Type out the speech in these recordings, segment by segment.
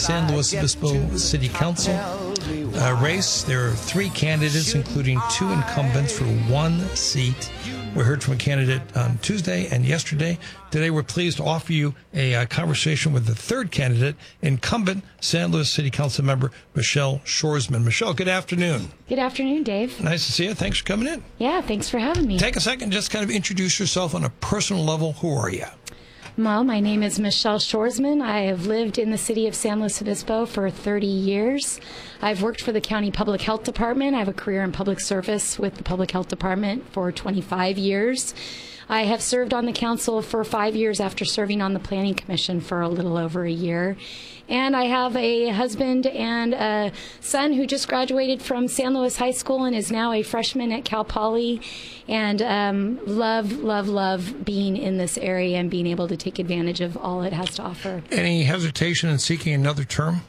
San Luis Obispo City Council race. There are 3 candidates, including 2 incumbents for 1 seat. We heard from a candidate on Tuesday and yesterday. Today, we're pleased to offer you a conversation with the 3rd candidate, incumbent San Luis City Council member Michelle Shoresman. Michelle, good afternoon. Good afternoon, Dave. Nice to see you. Thanks for coming in. Yeah, thanks for having me. Take a second, just kind of introduce yourself on a personal level. Who are you? Well, my name is Michelle Shoresman. I have lived in the city of San Luis Obispo for 30 years. I've worked for the County Public Health Department. I have a career in public service with the Public Health Department for 25 years. I have served on the council for 5 years after serving on the Planning Commission for a little over a year. And I have a husband and a son who just graduated from San Luis High School and is now a freshman at Cal Poly. And love being in this area and being able to take advantage of all it has to offer. Any hesitation in seeking another term?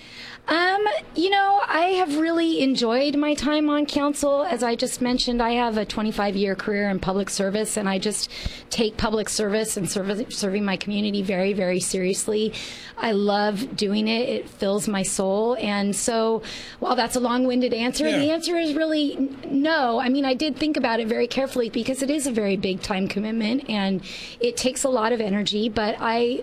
I have really enjoyed my time on council. As I just mentioned, I have a 25-year career in public service, and I just take public service and serving my community very, very seriously. I love doing it. It fills my soul. And so, while that's a long-winded answer, the answer is really no. I mean, I did think about it very carefully because it is a very big time commitment, and it takes a lot of energy, but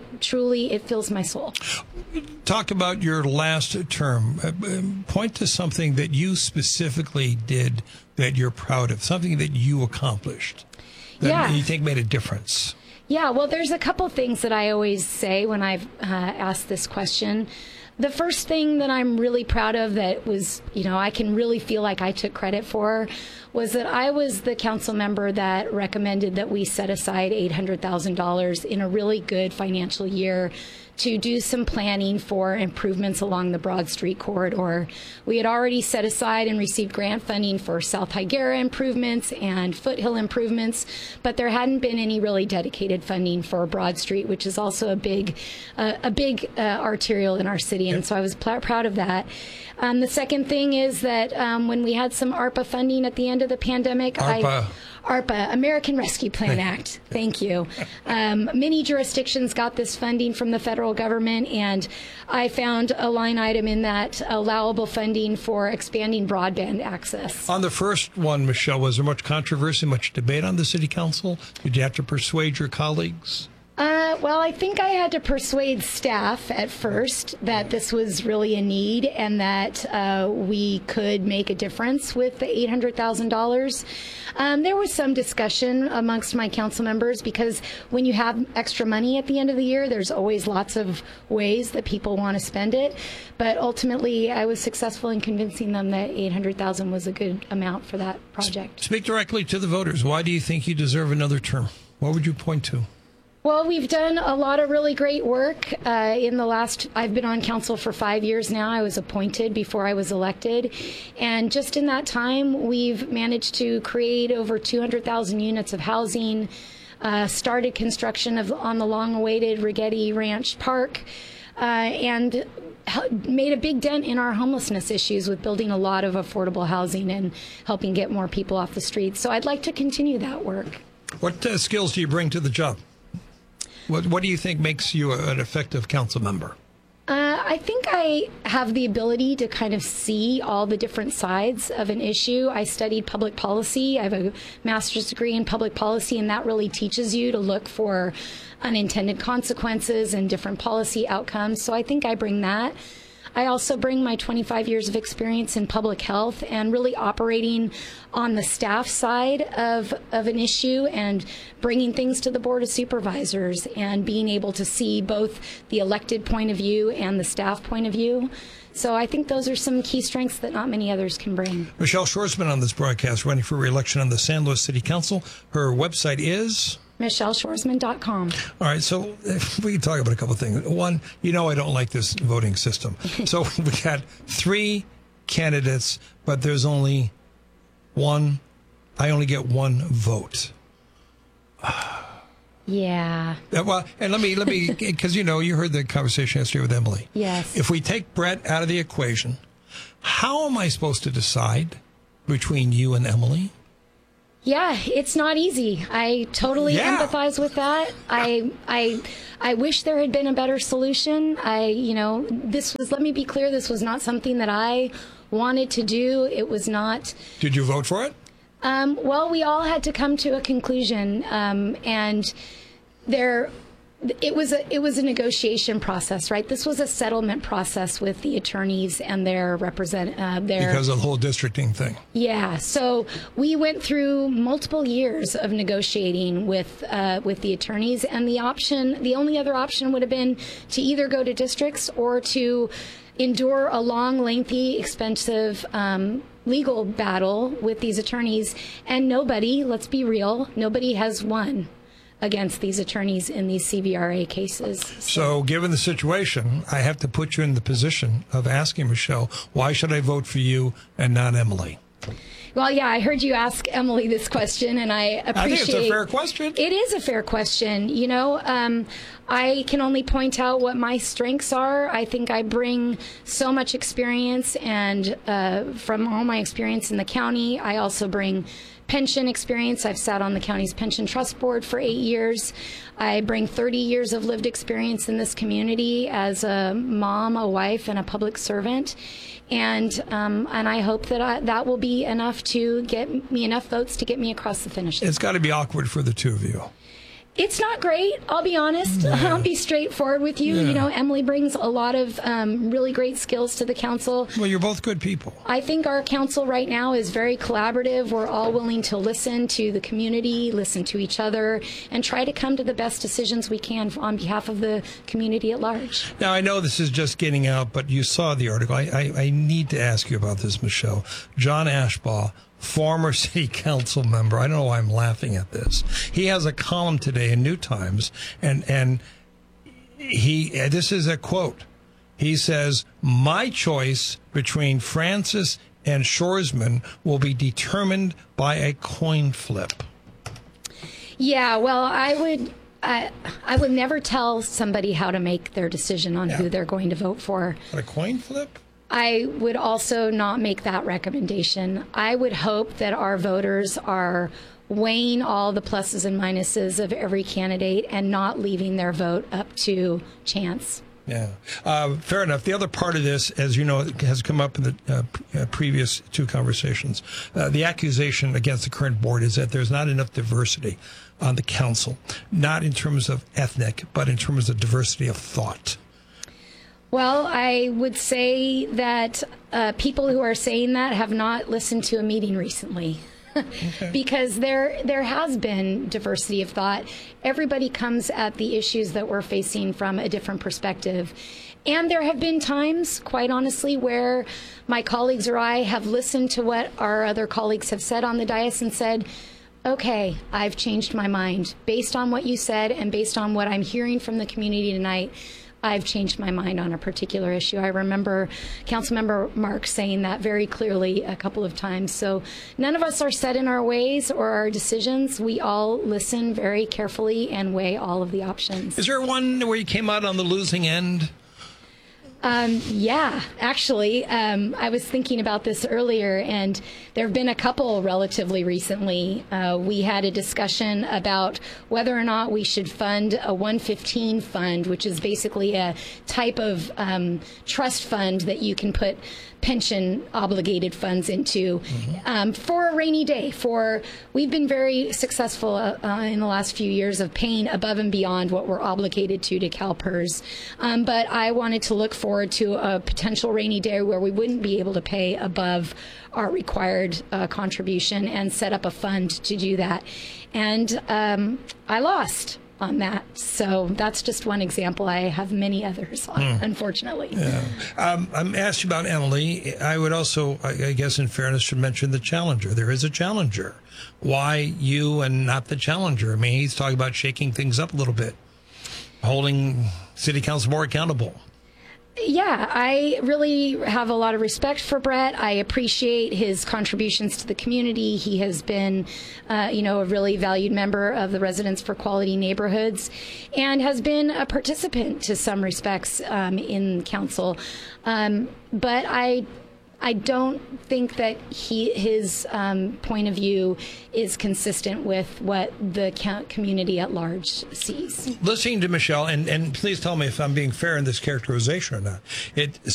it fills my soul. Talk about your last term. Point to something that you specifically did that you're proud of, something that you accomplished that you think made a difference. Yeah, well, there's a couple things that I always say when I've asked this question. The first thing that I'm really proud of that was, I can really feel like I took credit for was that I was the council member that recommended that we set aside $800,000 in a really good financial year to do some planning for improvements along the Broad Street corridor. We had already set aside and received grant funding for South Higuera improvements and Foothill improvements, but there hadn't been any really dedicated funding for Broad Street, which is also a big arterial in our city, and so I was proud of that. The second thing is that when we had some ARPA funding at the end of the pandemic, ARPA, American Rescue Plan Act. Thank you. Many jurisdictions got this funding from the federal government, and I found a line item in that allowable funding for expanding broadband access. On the first one, Michelle, was there much controversy, much debate on the city council? Did you have to persuade your colleagues? Well, I think I had to persuade staff at first that this was really a need and that we could make a difference with the $800,000. There was some discussion amongst my council members because when you have extra money at the end of the year, there's always lots of ways that people want to spend it. But ultimately, I was successful in convincing them that $800,000 was a good amount for that project. Speak directly to the voters. Why do you think you deserve another term? What would you point to? Well, we've done a lot of really great work I've been on council for 5 years now. I was appointed before I was elected. And just in that time, we've managed to create over 200,000 units of housing, started construction on the long-awaited Rigetti Ranch Park, and made a big dent in our homelessness issues with building a lot of affordable housing and helping get more people off the streets. So I'd like to continue that work. What skills do you bring to the job? What do you think makes you an effective council member? I think I have the ability to kind of see all the different sides of an issue. I studied public policy. I have a master's degree in public policy, and that really teaches you to look for unintended consequences and different policy outcomes. So I think I bring that. I also bring my 25 years of experience in public health and really operating on the staff side of an issue and bringing things to the Board of Supervisors and being able to see both the elected point of view and the staff point of view. So I think those are some key strengths that not many others can bring. Michelle Shoresman on this broadcast, running for re-election on the San Luis City Council. Her website is MichelleShoresman.com. All right, so we can talk about a couple of things. One, I don't like this voting system. So we got 3 candidates, but there's only one. I only get 1 vote. Yeah. Well, and let me, because you heard the conversation yesterday with Emily. Yes. If we take Brett out of the equation, how am I supposed to decide between you and Emily? Yeah, it's not easy. I totally empathize with that. I wish there had been a better solution. Let me be clear, this was not something that I wanted to do. It was not. Did you vote for it? Well, we all had to come to a conclusion, and it was a negotiation process, right? This was a settlement process with the attorneys and their because of the whole districting thing. Yeah, so we went through multiple years of negotiating with the attorneys, and the only other option would have been to either go to districts or to endure a long, lengthy, expensive legal battle with these attorneys. And nobody, let's be real, nobody has won against these attorneys in these CVRA cases. So given the situation, I have to put you in the position of asking Michelle, why should I vote for you and not Emily? Well, yeah, I heard you ask Emily this question, and I appreciate. I think it's a fair question. It is a fair question. I can only point out what my strengths are. I think I bring so much experience, and from all my experience in the county, I also bring pension experience. I've sat on the county's pension trust board for 8 years. I bring 30 years of lived experience in this community as a mom, a wife, and a public servant. And I hope that that will be enough to get me enough votes to get me across the finish line. It's got to be awkward for the two of you. It's not great. I'll be honest. Yeah. I'll be straightforward with you. Yeah. Emily brings a lot of really great skills to the council. Well, you're both good people. I think our council right now is very collaborative. We're all willing to listen to the community, listen to each other, and try to come to the best decisions we can on behalf of the community at large. Now, I know this is just getting out, but you saw the article. I need to ask you about this, Michelle. John Ashbaugh, former city council member. I don't know why I'm laughing at this. He has a column today in New Times, and this is a quote. He says, "My choice between Francis and Shoresman will be determined by a coin flip." Yeah, well, I would never tell somebody how to make their decision on who they're going to vote for. A coin flip? I would also not make that recommendation. I would hope that our voters are weighing all the pluses and minuses of every candidate and not leaving their vote up to chance. Yeah, fair enough. The other part of this, as you know, has come up in the previous two conversations. The accusation against the current board is that there's not enough diversity on the council, not in terms of ethnic, but in terms of diversity of thought. Well, I would say that people who are saying that have not listened to a meeting recently. Okay. Because there has been diversity of thought. Everybody comes at the issues that we're facing from a different perspective. And there have been times, quite honestly, where my colleagues or I have listened to what our other colleagues have said on the dais and said, okay, I've changed my mind. Based on what you said and based on what I'm hearing from the community tonight, I've changed my mind on a particular issue. I remember Councilmember Marks saying that very clearly a couple of times. So none of us are set in our ways or our decisions. We all listen very carefully and weigh all of the options. Is there one where you came out on the losing end? Yeah, actually, I was thinking about this earlier, and there have been a couple relatively recently. We had a discussion about whether or not we should fund a 115 fund, which is basically a type of trust fund that you can put pension obligated funds into for a rainy day. We've been very successful in the last few years of paying above and beyond what we're obligated to CalPERS. But I wanted to look forward to a potential rainy day where we wouldn't be able to pay above our required contribution and set up a fund to do that. And I lost on that. So that's just one example. I have many others, unfortunately. Yeah. I'm asked you about Emily. I would also, I guess in fairness, should mention the challenger. There is a challenger. Why you and not the challenger? I mean, he's talking about shaking things up a little bit, holding city council more accountable. Yeah, I really have a lot of respect for Brett. I appreciate his contributions to the community. He has been, a really valued member of the Residents for Quality Neighborhoods and has been a participant to some respects in council. But I don't think that his point of view is consistent with what the community at large sees. Listening to Michelle, and please tell me if I'm being fair in this characterization or not, it